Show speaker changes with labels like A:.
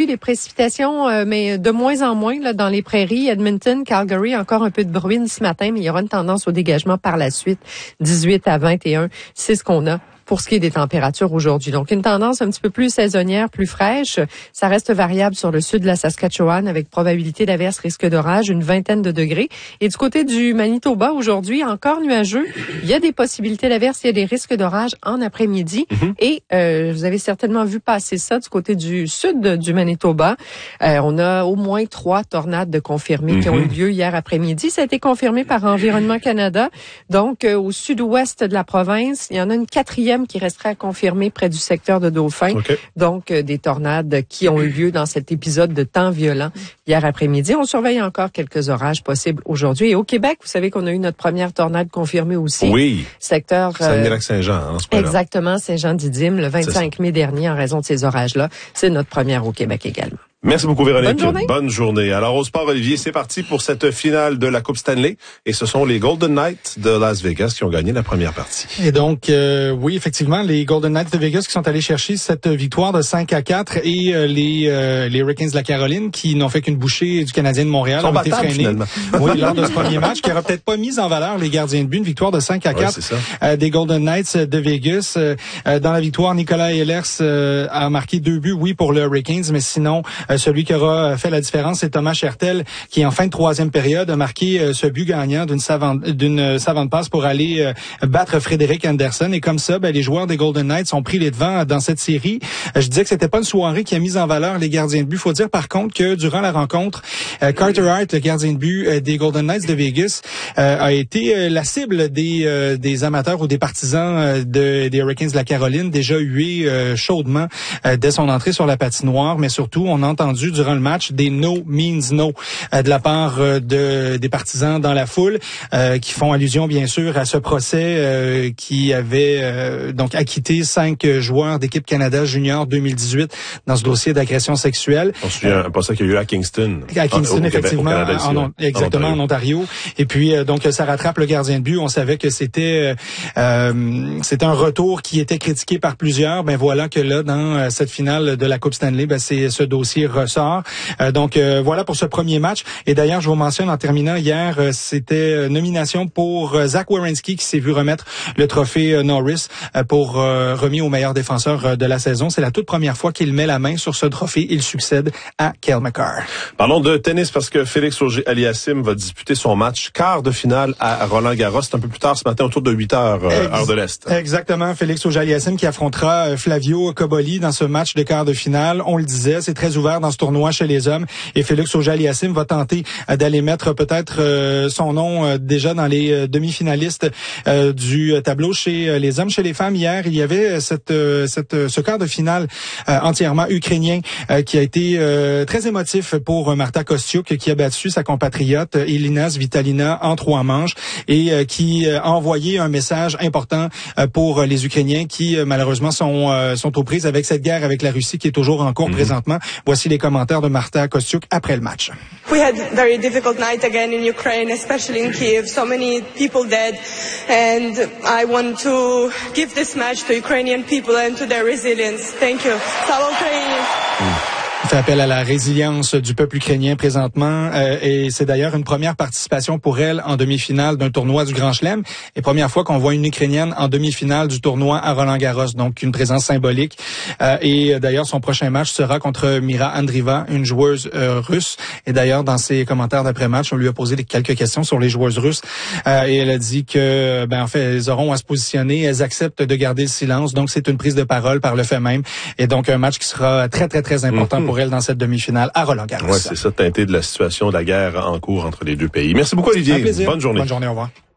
A: les précipitations, mais de moins en moins là, dans les prairies. Edmonton, Calgary, encore un peu de bruine ce matin, mais il y aura une tendance au dégagement par la suite. 18 à 21, c'est ce qu'on a pour ce qui est des températures aujourd'hui. Donc, une tendance un petit peu plus saisonnière, plus fraîche. Ça reste variable sur le sud de la Saskatchewan avec probabilité d'averse, risque d'orage, une vingtaine de degrés. Et du côté du Manitoba, aujourd'hui, encore nuageux. Il y a des possibilités d'averse, il y a des risques d'orage en après-midi. Et vous avez certainement vu passer ça du côté du sud du Manitoba. On a au moins 3 tornades de confirmées qui ont eu lieu hier après-midi. Ça a été confirmé par Environnement Canada. Donc, au sud-ouest de la province, il y en a une 4e qui resterait à confirmer près du secteur de Dauphin. Okay. Donc, des tornades qui ont eu lieu dans cet épisode de temps violent hier après-midi. On surveille encore quelques orages possibles aujourd'hui. Et au Québec, vous savez qu'on a eu notre première tornade confirmée aussi.
B: Oui.
A: Secteur...
B: Saguenay-Lac-Saint-Jean, en ce moment.
A: Exactement, Saint-Jean-d'Idyme, le 25 mai dernier, en raison de ces orages-là. C'est notre première au Québec également.
B: Merci beaucoup, Véronique.
A: Bonne journée.
B: Bonne journée. Alors, au sport, Olivier, c'est parti pour cette finale de la Coupe Stanley. Et ce sont les Golden Knights de Las Vegas qui ont gagné la première partie.
C: Et donc, oui, effectivement, les Golden Knights de Vegas qui sont allés chercher cette victoire de 5-4 et les Hurricanes de la Caroline qui n'ont fait qu'une bouchée du Canadien de Montréal.
B: Ont été freinés. Finalement.
C: Oui, lors de ce premier match, qui n'aura peut-être pas mis en valeur les gardiens de but. Une victoire de 5-4 des Golden Knights de Vegas. Dans la victoire, Nicolas Ehlers a marqué 2 buts, oui, pour le Hurricanes, mais sinon, celui qui aura fait la différence, c'est Thomas Hertel, qui en fin de troisième période a marqué ce but gagnant d'une savante passe pour aller battre Frédéric Anderson. Et comme ça, les joueurs des Golden Knights ont pris les devants dans cette série. Je disais que c'était pas une soirée qui a mis en valeur les gardiens de but. Faut dire par contre que durant la rencontre, Carter Hart, le gardien de but des Golden Knights de Vegas, a été la cible des amateurs ou des partisans des Hurricanes de la Caroline, déjà hués chaudement dès son entrée sur la patinoire. Mais surtout, on a entendu durant le match des no means no de la part des partisans dans la foule qui font allusion bien sûr à ce procès qui avait donc acquitté 5 joueurs d'équipe Canada Junior 2018 dans ce dossier d'agression sexuelle.
B: On se souvient un procès qui a eu à Kingston.
C: À Kingston, effectivement, en Ontario. Et puis donc ça rattrape le gardien de but. On savait que c'était un retour qui était critiqué par plusieurs. Ben voilà que là dans cette finale de la Coupe Stanley, c'est ce dossier ressort. Donc voilà pour ce premier match. Et d'ailleurs, je vous mentionne en terminant, hier, c'était nomination pour Zach Werenski qui s'est vu remettre le trophée Norris pour remis au meilleur défenseur de la saison. C'est la toute première fois qu'il met la main sur ce trophée. Il succède à Cale Makar.
B: Parlons de tennis parce que Félix Auger-Aliassime va disputer son match quart de finale à Roland-Garros. C'est un peu plus tard ce matin, autour de 8 heures, heure de l'Est.
C: Exactement. Félix Auger-Aliassime qui affrontera Flavio Cobolli dans ce match de quart de finale. On le disait, c'est très ouvert dans ce tournoi chez les hommes et Félix Auger-Aliassime va tenter d'aller mettre peut-être son nom déjà dans les demi-finalistes du tableau chez les hommes. Chez les femmes, hier, il y avait ce quart de finale entièrement ukrainien qui a été très émotif pour Marta Kostyuk qui a battu sa compatriote Elina Svitolina en 3 manches et qui a envoyé un message important pour les Ukrainiens qui malheureusement sont aux prises avec cette guerre avec la Russie qui est toujours en cours présentement. Voici les commentaires de Marta Kostyuk après le match.
D: We had a very difficult night again in Ukraine, especially in Kiev. So many people dead, and I want to give this match to Ukrainian people and to their resilience. Thank you. Slava Ukraini.
C: Il fait appel à la résilience du peuple ukrainien présentement et c'est d'ailleurs une première participation pour elle en demi-finale d'un tournoi du Grand Chelem et première fois qu'on voit une Ukrainienne en demi-finale du tournoi à Roland-Garros, donc une présence symbolique. Et d'ailleurs, son prochain match sera contre Mira Andreeva, une joueuse russe. Et d'ailleurs, dans ses commentaires d'après-match, on lui a posé quelques questions sur les joueuses russes et elle a dit que, en fait, elles auront à se positionner, elles acceptent de garder le silence, donc c'est une prise de parole par le fait même. Et donc, un match qui sera très, très, très important pour elle dans cette demi-finale à Roland-Garros.
B: Ouais, c'est ça, teinté de la situation de la guerre en cours entre les deux pays. Merci beaucoup, Olivier.
C: Un plaisir.
B: Bonne journée.
C: Bonne journée, au revoir.